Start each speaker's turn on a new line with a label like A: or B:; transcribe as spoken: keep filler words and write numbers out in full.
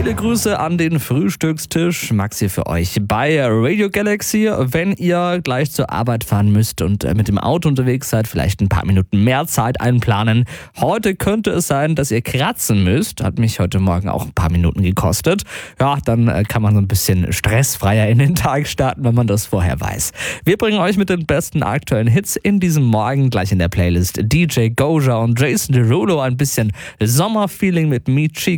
A: Viele Grüße an den Frühstückstisch. Max hier für euch bei Radio Galaxy. Wenn ihr gleich zur Arbeit fahren müsst und mit dem Auto unterwegs seid, vielleicht ein paar Minuten mehr Zeit einplanen. Heute könnte es sein, dass ihr kratzen müsst. Hat mich heute Morgen auch ein paar Minuten gekostet. Ja, dann kann man so ein bisschen stressfreier in den Tag starten, wenn man das vorher weiß. Wir bringen euch mit den besten aktuellen Hits in diesem Morgen gleich in der Playlist D J Goja und Jason Derulo. Ein bisschen Sommerfeeling mit Michi.